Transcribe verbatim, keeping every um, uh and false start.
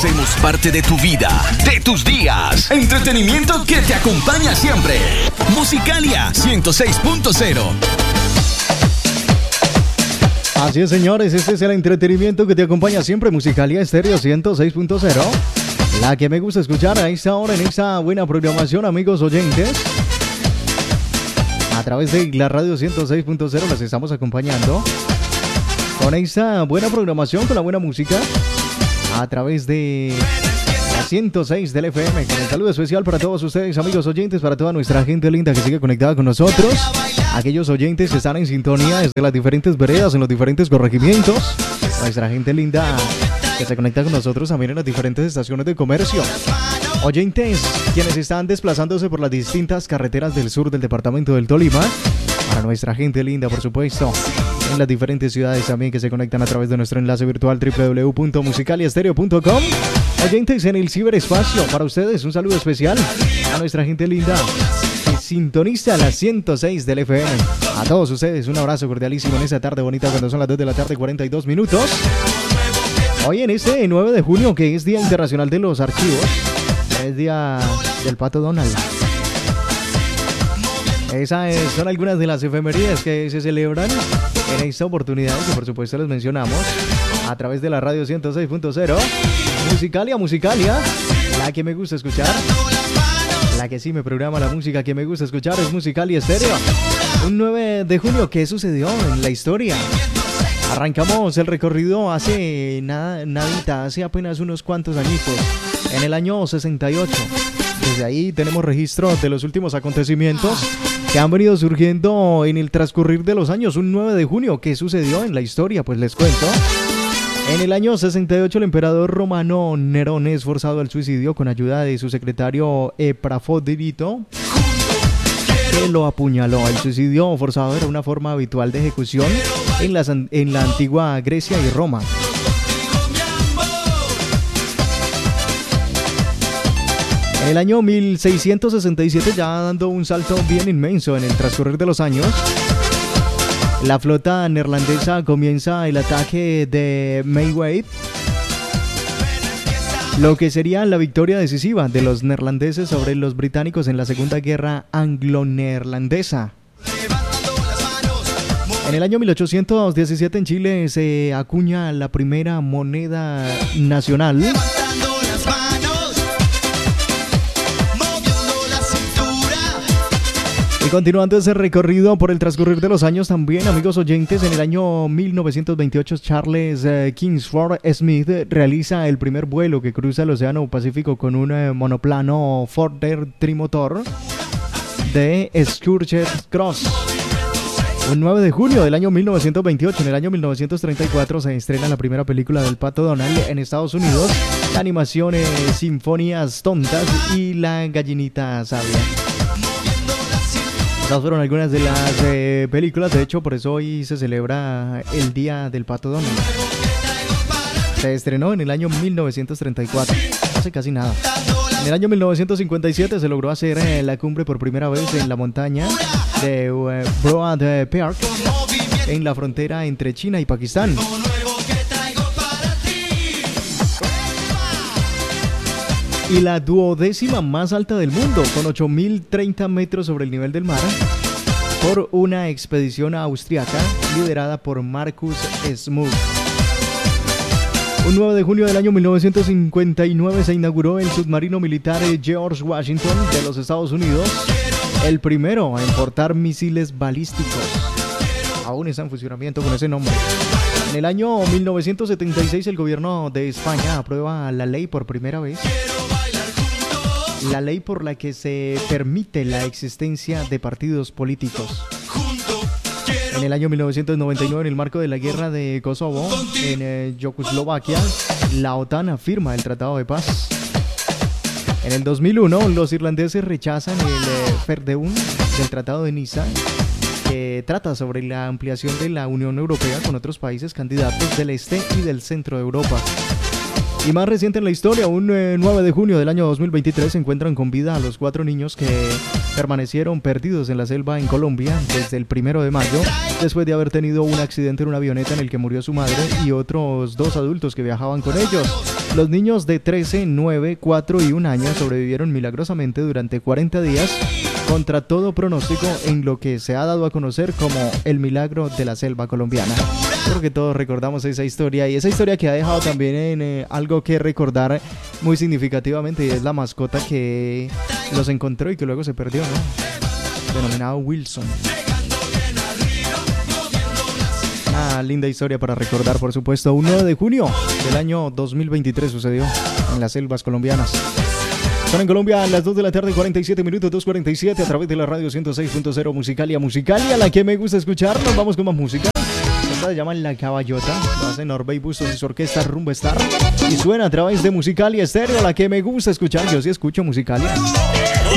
Hacemos parte de tu vida, de tus días. Entretenimiento que te acompaña siempre. Musicalia ciento seis punto cero. Así es, señores, este es el entretenimiento que te acompaña siempre. Musicalia Estéreo ciento seis punto cero. La que me gusta escuchar a esta hora en esta buena programación, amigos oyentes. A través de la radio ciento seis punto cero las estamos acompañando con esta buena programación, con la buena música. A través de la ciento seis del F M, con el saludo especial para todos ustedes, amigos oyentes, para toda nuestra gente linda que sigue conectada con nosotros, aquellos oyentes que están en sintonía desde las diferentes veredas, en los diferentes corregimientos, nuestra gente linda que se conecta con nosotros también en las diferentes estaciones de comercio, oyentes quienes están desplazándose por las distintas carreteras del sur del departamento del Tolima, para nuestra gente linda, por supuesto, en las diferentes ciudades también que se conectan a través de nuestro enlace virtual doble u doble u doble u punto musicaliastereo punto com. Oyentes en el ciberespacio, para ustedes un saludo especial a nuestra gente linda que sintoniza la ciento seis del F M. A todos ustedes un abrazo cordialísimo en esta tarde bonita cuando son las dos de la tarde, cuarenta y dos minutos. Hoy en este nueve de junio, que es Día Internacional de los Archivos, es Día del Pato Donald. Esas son algunas de las efemérides que se celebran en esta oportunidad, que por supuesto les mencionamos a través de la radio ciento seis punto cero. Musicalia, Musicalia, la que me gusta escuchar, la que sí me programa la música que me gusta escuchar es Musicalia Estéreo. Un nueve de junio, ¿qué sucedió en la historia? Arrancamos el recorrido hace nada, nadita, hace apenas unos cuantos añitos, en el año sesenta y ocho. Desde ahí tenemos registro de los últimos acontecimientos que han venido surgiendo en el transcurrir de los años. Un nueve de junio, ¿qué sucedió en la historia? Pues les cuento. En el año sesenta y ocho, el emperador romano Nerón es forzado al suicidio con ayuda de su secretario Epafrodito, que lo apuñaló. El suicidio forzado era una forma habitual de ejecución en, las, en la antigua Grecia y Roma. En el año mil seiscientos sesenta y siete, ya dando un salto bien inmenso en el transcurrir de los años, la flota neerlandesa comienza el ataque de Mayweather, lo que sería la victoria decisiva de los neerlandeses sobre los británicos en la Segunda Guerra Anglo-Neerlandesa. En el año mil ochocientos diecisiete en Chile se acuña la primera moneda nacional. Y continuando ese recorrido por el transcurrir de los años también, amigos oyentes, en el año mil novecientos veintiocho Charles eh, Kingsford Smith realiza el primer vuelo que cruza el Océano Pacífico con un eh, monoplano Fokker trimotor de Scourge Cross. Un nueve de junio del año mil novecientos veintiocho, en el año mil novecientos treinta y cuatro, se estrena la primera película del Pato Donald en Estados Unidos, la animación eh, Sinfonías Tontas y La Gallinita Sabia. Estas fueron algunas de las eh, películas, de hecho por eso hoy se celebra el Día del Pato Donald. Se estrenó en el año mil novecientos treinta y cuatro, hace casi nada. En el año mil novecientos cincuenta y siete se logró hacer eh, la cumbre por primera vez en la montaña de eh, Broad Peak, en la frontera entre China y Pakistán. Y la duodécima más alta del mundo, con ocho mil treinta metros sobre el nivel del mar, por una expedición austriaca liderada por Marcus Smoot. Un nueve de junio del año mil novecientos cincuenta y nueve se inauguró el submarino militar George Washington de los Estados Unidos, el primero a importar misiles balísticos. Aún está en funcionamiento con ese nombre. En el año mil novecientos setenta y seis el gobierno de España aprueba la ley por primera vez. La ley por la que se permite la existencia de partidos políticos. En el año mil novecientos noventa y nueve, en el marco de la guerra de Kosovo, en eh, Yugoslavia, la OTAN firma el Tratado de Paz. En el dos mil uno, los irlandeses rechazan el eh, Ferdeum del Tratado de Niza, que trata sobre la ampliación de la Unión Europea con otros países candidatos del este y del centro de Europa. Y más reciente en la historia, un eh, nueve de junio del año dos mil veintitrés se encuentran con vida a los cuatro niños que permanecieron perdidos en la selva en Colombia desde el primero de mayo, después de haber tenido un accidente en una avioneta en el que murió su madre y otros dos adultos que viajaban con ellos. Los niños de trece, nueve, cuatro y un año sobrevivieron milagrosamente durante cuarenta días contra todo pronóstico en lo que se ha dado a conocer como el milagro de la selva colombiana. Creo que todos recordamos esa historia y esa historia que ha dejado también en eh, algo que recordar muy significativamente, y es la mascota que los encontró y que luego se perdió, ¿no? Denominado Wilson. Una linda historia para recordar, por supuesto. Un nueve de junio del año dos mil veintitrés sucedió en las selvas colombianas. Son en Colombia a las dos de la tarde, cuarenta y siete minutos, dos cuarenta y siete, a través de la radio ciento seis punto cero Musicalia. Musicalia, la que me gusta escuchar. Nos vamos con más música. Esta se llama La Caballota. Lo hace Norbey Bustos y su orquesta Rumba Star. Y suena a través de Musicalia Estéreo, la que me gusta escuchar. Yo sí escucho Musicalia.